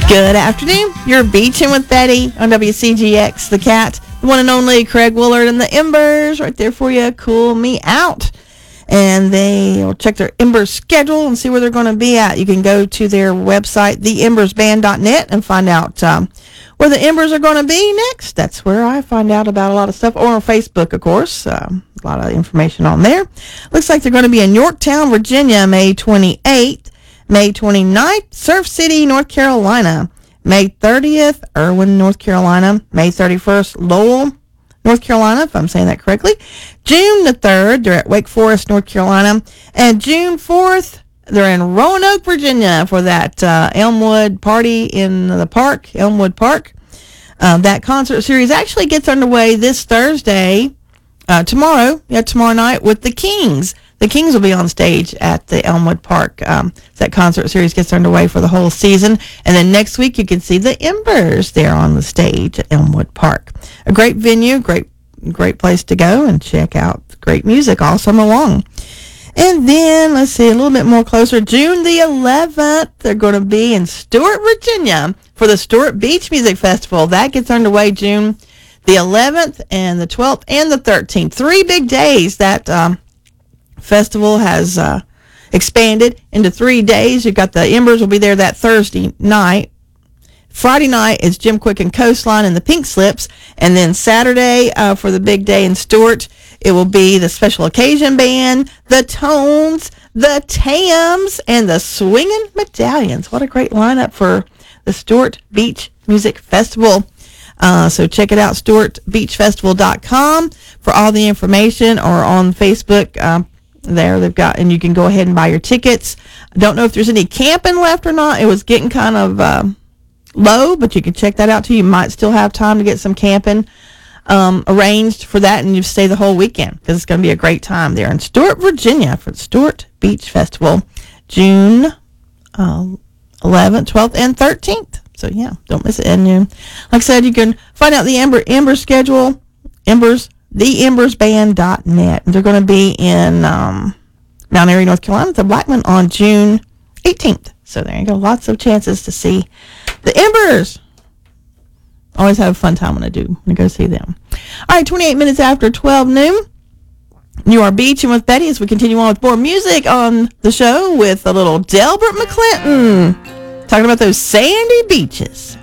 Good afternoon. You're beaching with Betty on WCGX, The Cat, the one and only Craig Willard, and the Embers right there for you. Cool me out. And they will check their Embers schedule and see where they're going to be at. You can go to their website, theembersband.net, and find out where the Embers are going to be next. That's where I find out about a lot of stuff. Or on Facebook, of course. A lot of information on there. Looks like they're going to be in Yorktown, Virginia, May 28th. May 29th, Surf City, North Carolina. May 30th, Irwin, North Carolina. May 31st, Lowell, North Carolina, if I'm saying that correctly. June the 3rd, they're at Wake Forest, North Carolina. And June 4th, they're in Roanoke, Virginia for that Elmwood party in the park, Elmwood Park. That concert series actually gets underway this Thursday, tomorrow night with the Kings. The Kings will be on stage at the Elmwood Park. That concert series gets underway for the whole season. And then next week you can see the Embers there on the stage at Elmwood Park. A great venue, great place to go and check out great music all summer long. And then, let's see, a little bit more closer. June the 11th, they're going to be in Stuart, Virginia for the Stuart Beach Music Festival. That gets underway June the 11th and the 12th and the 13th. 3 big days. That festival has expanded into 3 days. You've got the Embers will be there that Thursday night. Friday night is Jim Quick and Coastline and the Pink Slips. And then Saturday for the big day in Stuart, it will be the Special Occasion Band, the Tones, the Tams, and the Swingin' Medallions. What a great lineup for the Stuart Beach Music Festival. So check it out, StuartBeachFestival.com for all the information, or on Facebook. There they've got, and you can go ahead and buy your tickets. I don't know if there's any camping left or not. It was getting kind of low, but you can check that out too. You might still have time to get some camping arranged for that, and you stay the whole weekend because it's going to be a great time there in Stuart, Virginia for the Stuart Beach Festival, June 11th, 12th, and 13th. So yeah, don't miss it. And like I said, you can find out the Ember schedule, theembersband.net. They're going to be in Mount Airy, North Carolina, at the Blackman on June 18th. So there you go. Lots of chances to see the Embers. Always have a fun time when I go see them. All right, 28 minutes after 12 noon. You are beaching with Betty as we continue on with more music on the show with a little Delbert McClinton talking about those sandy beaches.